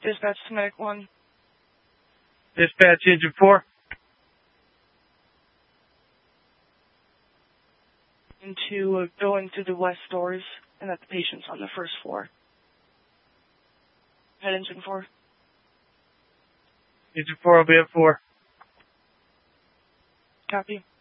Dispatch to Medic 1. Dispatch Engine 4. To go into the west doors and that the patient's on the first floor. Head Engine 4. Engine 4 will be at 4. Copy.